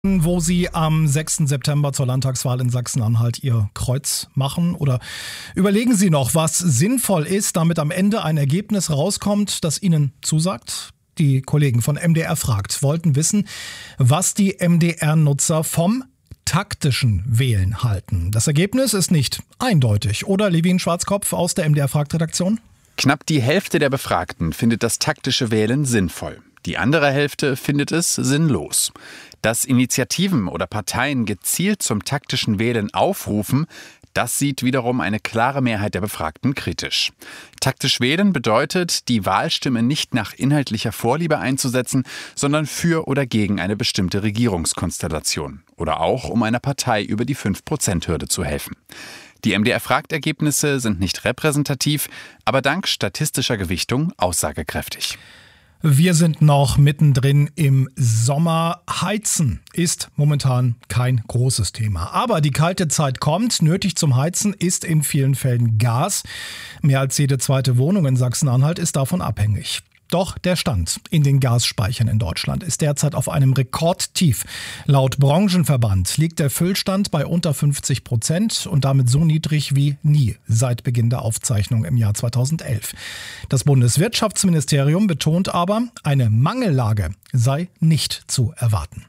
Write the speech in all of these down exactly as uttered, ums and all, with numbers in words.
wo Sie am sechsten September zur Landtagswahl in Sachsen-Anhalt Ihr Kreuz machen? Oder überlegen Sie noch, was sinnvoll ist, damit am Ende ein Ergebnis rauskommt, das Ihnen zusagt? Die Kollegen von M D R fragt wollten wissen, was die M D R-Nutzer vom taktischen Wählen halten. Das Ergebnis ist nicht eindeutig. Oder Levin Schwarzkopf aus der M D R-Fragt-Redaktion? Knapp die Hälfte der Befragten findet das taktische Wählen sinnvoll. Die andere Hälfte findet es sinnlos. Dass Initiativen oder Parteien gezielt zum taktischen Wählen aufrufen, das sieht wiederum eine klare Mehrheit der Befragten kritisch. Taktisch wählen bedeutet, die Wahlstimme nicht nach inhaltlicher Vorliebe einzusetzen, sondern für oder gegen eine bestimmte Regierungskonstellation oder auch um einer Partei über die fünf Prozent Hürde zu helfen. Die M D R-Fragt-Ergebnisse sind nicht repräsentativ, aber dank statistischer Gewichtung aussagekräftig. Wir sind noch mittendrin im Sommer. Heizen ist momentan kein großes Thema. Aber die kalte Zeit kommt. Nötig zum Heizen ist in vielen Fällen Gas. Mehr als jede zweite Wohnung in Sachsen-Anhalt ist davon abhängig. Doch der Stand in den Gasspeichern in Deutschland ist derzeit auf einem Rekordtief. Laut Branchenverband liegt der Füllstand bei unter fünfzig Prozent und damit so niedrig wie nie seit Beginn der Aufzeichnung im Jahr zweitausendelf. Das Bundeswirtschaftsministerium betont aber, eine Mangellage sei nicht zu erwarten.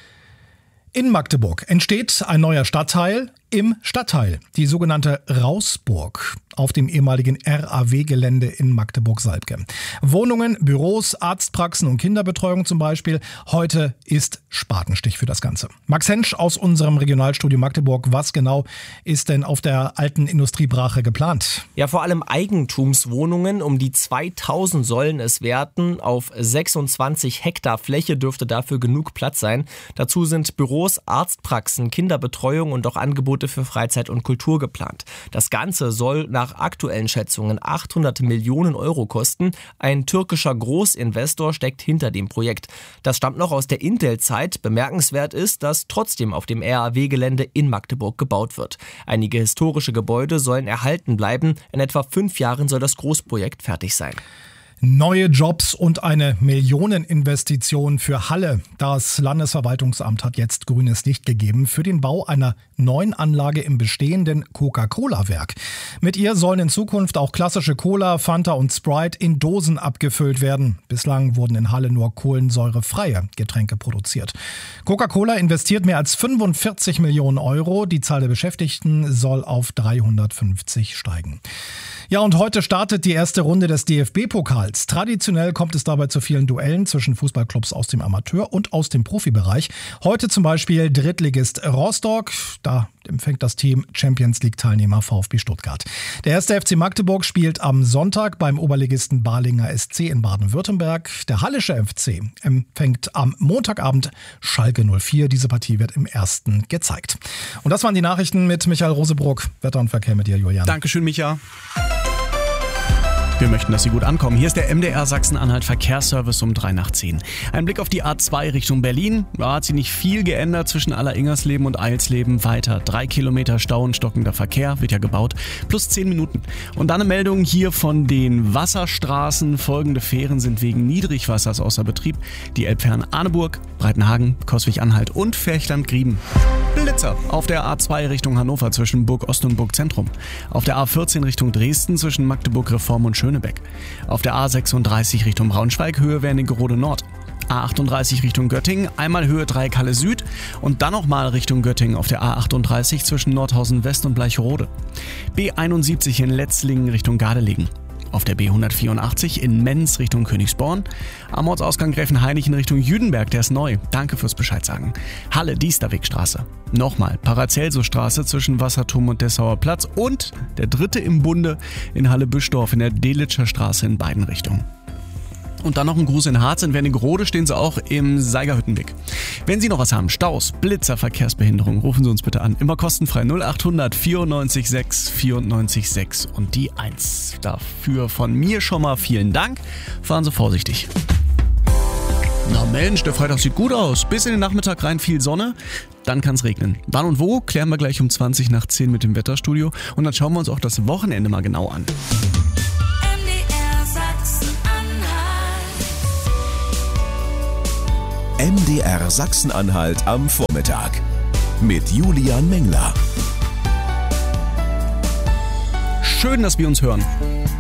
In Magdeburg entsteht ein neuer Stadtteil im Stadtteil, die sogenannte Rausburg, auf dem ehemaligen R A W-Gelände in Magdeburg-Salbke. Wohnungen, Büros, Arztpraxen und Kinderbetreuung zum Beispiel. Heute ist Spatenstich für das Ganze. Max Hensch aus unserem Regionalstudio Magdeburg. Was genau ist denn auf der alten Industriebrache geplant? Ja, vor allem Eigentumswohnungen. Um die zweitausend sollen es werden. Auf sechsundzwanzig Hektar Fläche dürfte dafür genug Platz sein. Dazu sind Büros, Arztpraxen, Kinderbetreuung und auch Angebote für Freizeit und Kultur geplant. Das Ganze soll nach aktuellen Schätzungen achthundert Millionen Euro kosten. Ein türkischer Großinvestor steckt hinter dem Projekt. Das stammt noch aus der Intel-Zeit. Bemerkenswert ist, dass trotzdem auf dem R A W-Gelände in Magdeburg gebaut wird. Einige historische Gebäude sollen erhalten bleiben. In etwa fünf Jahren soll das Großprojekt fertig sein. Neue Jobs und eine Millioneninvestition für Halle. Das Landesverwaltungsamt hat jetzt grünes Licht gegeben für den Bau einer neuen Anlage im bestehenden Coca-Cola-Werk. Mit ihr sollen in Zukunft auch klassische Cola, Fanta und Sprite in Dosen abgefüllt werden. Bislang wurden in Halle nur kohlensäurefreie Getränke produziert. Coca-Cola investiert mehr als fünfundvierzig Millionen Euro. Die Zahl der Beschäftigten soll auf dreihundertfünfzig steigen. Ja, und heute startet die erste Runde des D F B-Pokals. Traditionell kommt es dabei zu vielen Duellen zwischen Fußballclubs aus dem Amateur- und aus dem Profibereich. Heute zum Beispiel Drittligist Rostock. Da empfängt das Team Champions League-Teilnehmer VfB Stuttgart. Der erste F C Magdeburg spielt am Sonntag beim Oberligisten Balinger S C in Baden-Württemberg. Der Hallische F C empfängt am Montagabend Schalke null vier. Diese Partie wird im ersten gezeigt. Und das waren die Nachrichten mit Michael Rosebruck. Wetter und Verkehr mit dir, Julian. Dankeschön, Micha. Wir möchten, dass Sie gut ankommen. Hier ist der M D R Sachsen-Anhalt Verkehrsservice um drei nach zehn. Ein Blick auf die A zwei Richtung Berlin. Da hat sich nicht viel geändert zwischen Alleringers-Leben und Eilsleben. Weiter drei Kilometer Stau und stockender Verkehr, wird ja gebaut, plus zehn Minuten. Und dann eine Meldung hier von den Wasserstraßen. Folgende Fähren sind wegen Niedrigwassers außer Betrieb. Die Elbfähren Arneburg, Breitenhagen, Coswig-Anhalt und Ferchland-Grieben. Blitzer auf der A zwei Richtung Hannover zwischen Burg Ost und Burg Zentrum. Auf der A vierzehn Richtung Dresden zwischen Magdeburg-Reform und Schönebeck. Auf der A sechsunddreißig Richtung Braunschweig, Höhe Wernigerode Nord. A achtunddreißig Richtung Göttingen, einmal Höhe Dreieckhalle Süd und dann nochmal Richtung Göttingen auf der A achtunddreißig zwischen Nordhausen West und Bleicherode. B einundsiebzig in Letzlingen Richtung Gardelegen. Auf der B hundertvierundachtzig in Menz Richtung Königsborn. Am Ortsausgang Gräfenhainichen Richtung Jüdenberg, der ist neu. Danke fürs Bescheid sagen. Halle Diesterwegstraße. Nochmal Paracelsus-Straße zwischen Wasserturm und Dessauer Platz. Und der dritte im Bunde in Halle-Büschdorf in der Delitscher Straße in beiden Richtungen. Und dann noch ein Gruß in Harz. In Wernigerode stehen sie auch im Seigerhüttenweg. Wenn Sie noch was haben, Staus, Blitzer, Verkehrsbehinderung, rufen Sie uns bitte an. Immer kostenfrei null achthundert vierundneunzig sechs vierundneunzig sechs und die eins. Dafür von mir schon mal vielen Dank. Fahren Sie vorsichtig. Na Mensch, der Freitag sieht gut aus. Bis in den Nachmittag rein viel Sonne. Dann kann es regnen. Wann und wo, klären wir gleich um zwanzig nach zehn mit dem Wetterstudio. Und dann schauen wir uns auch das Wochenende mal genau an. M D R Sachsen-Anhalt am Vormittag mit Julian Mengler. Schön, dass wir uns hören.